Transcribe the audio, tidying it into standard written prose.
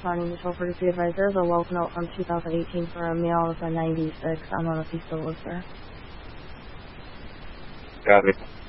Responding to toll free, be advised there's a welcome note from 2018 for a male with a 96. I don't know if he still lives there. Got it.